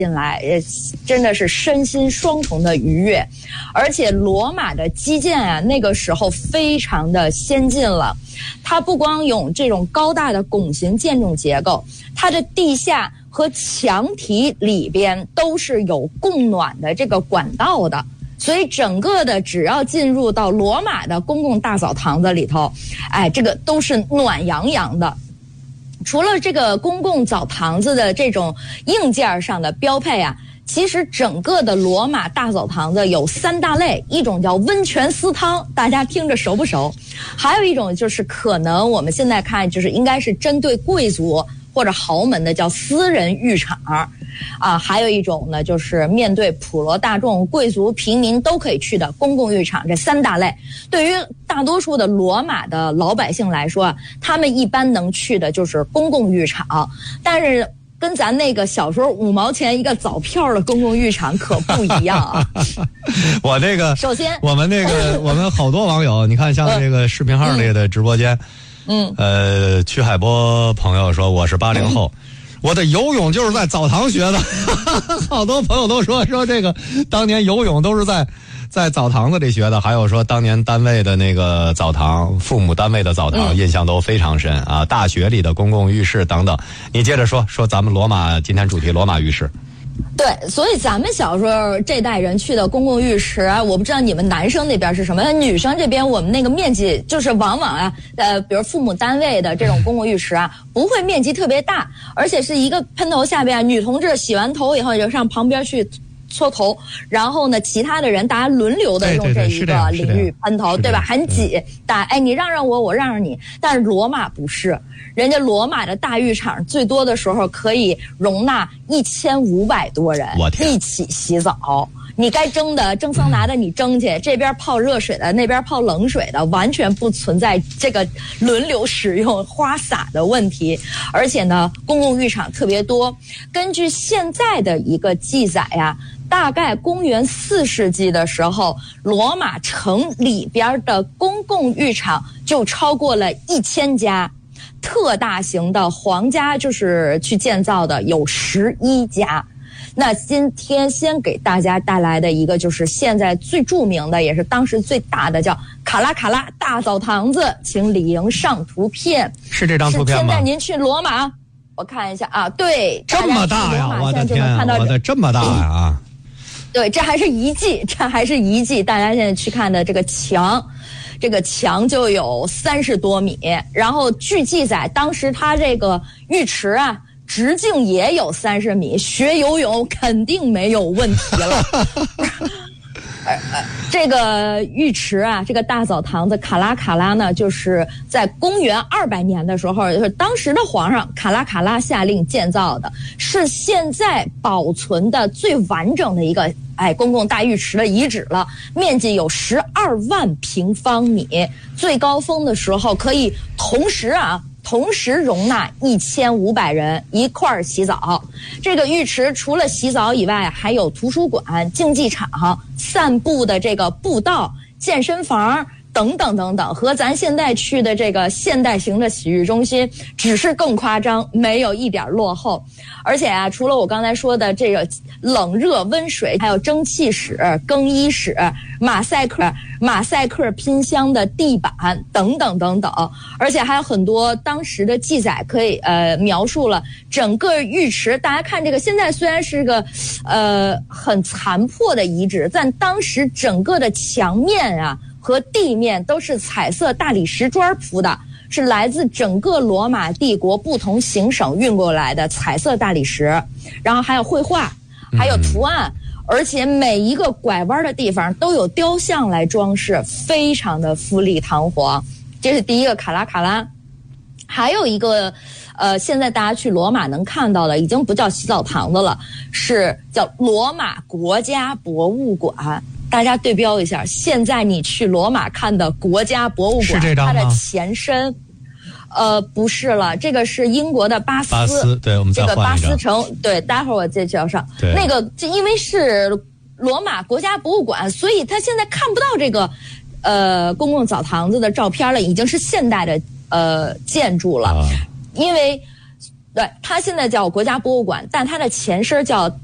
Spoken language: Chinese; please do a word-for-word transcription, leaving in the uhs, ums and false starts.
进来，呃，真的是身心双重的愉悦。而且罗马的基建啊，那个时候非常的先进了，它不光有这种高大的拱形建筑结构，它的地下和墙体里边都是有供暖的这个管道的。所以整个的只要进入到罗马的公共大澡堂子里头，哎，这个都是暖洋洋的。除了这个公共澡堂子的这种硬件上的标配啊，其实整个的罗马大澡堂子有三大类，一种叫温泉私汤，大家听着熟不熟？还有一种就是可能我们现在看就是应该是针对贵族或者豪门的叫私人浴场啊，还有一种呢就是面对普罗大众贵族平民都可以去的公共浴场。这三大类对于大多数的罗马的老百姓来说，他们一般能去的就是公共浴场，但是跟咱那个小时候五毛钱一个早票的公共浴场可不一样啊。 我那个首先我们那个我们好多网友，你看像这个视频号里的直播间，嗯，呃，曲海波朋友说我是八零后。我的游泳就是在澡堂学的，好多朋友都说说这个当年游泳都是在在澡堂子里学的，还有说当年单位的那个澡堂，父母单位的澡堂，印象都非常深啊。大学里的公共浴室等等，你接着说说咱们罗马今天主题罗马浴室。 对，所以咱们小时候这代人去的公共浴池啊，我不知道你们男生那边是什么，但女生这边我们那个面积就是往往啊，呃，比如父母单位的这种公共浴池啊，不会面积特别大，而且是一个喷头下边，女同志洗完头以后就上旁边去搓头，然后呢，其他的人大家轮流的用这一个淋浴喷头，对吧？很挤，大哎你让让我，我让让你。但是罗马不是，人家罗马的大浴场最多的时候可以容纳一千五百多人一起洗澡。你该蒸的蒸桑拿的你蒸去，这边泡热水的那边泡冷水的，完全不存在这个轮流使用花洒的问题。而且呢，公共浴场特别多。根据现在的一个记载呀，大概公元四世纪的时候，罗马城里边的公共浴场就超过了一千家，特大型的皇家就是去建造的有十一家。那今天先给大家带来的一个就是现在最著名的，也是当时最大的，叫卡拉卡拉大澡堂子，请李莹上图片。 是这张图片吗？ 现在您去罗马，我看一下啊，对， 这么大呀！我的天啊，我的这么大呀啊！ 对，这还是遗迹，这还是遗迹。大家现在去看的这个墙，这个墙就有三十多米。然后据记载，当时它这个浴池啊，直径也有三十米，学游泳肯定没有问题了。呃呃，这个浴池啊，这个大澡堂子卡拉卡拉呢，就是在公元二百年的时候，就是当时的皇上卡拉卡拉下令建造的，是现在保存的最完整的一个哎公共大浴池的遗址了，面积有十二万平方米，最高峰的时候可以同时啊。同时容纳一千五百人一块儿洗澡。这个浴池除了洗澡以外，还有图书馆、竞技场、散步的这个步道、健身房等等等等，和咱现在去的这个现代型的洗浴中心只是更夸张，没有一点落后。而且啊，除了我刚才说的这个冷热温水，还有蒸汽室、更衣室、马赛克、马赛克拼镶的地板等等等等，而且还有很多当时的记载可以呃描述了整个浴池。大家看这个，现在虽然是个呃很残破的遗址，但当时整个的墙面啊和地面都是彩色大理石砖铺的，是来自整个罗马帝国不同行省运过来的彩色大理石，然后还有绘画，还有图案，而且每一个拐弯的地方都有雕像来装饰，非常的富丽堂皇。这是第一个卡拉卡拉。还有一个呃，现在大家去罗马能看到的已经不叫洗澡堂子了，是叫罗马国家博物馆。大家对标一下，现在你去罗马看的国家博物馆，它的前身呃不是了，这个是英国的巴斯， 巴斯对，我们再换一张， 这个巴斯城，对，待会儿我再介绍上。那个这因为是罗马国家博物馆，所以他现在看不到这个呃公共澡堂子的照片了，已经是现代的呃建筑了，啊、因为对它现在叫国家博物馆，但它的前身叫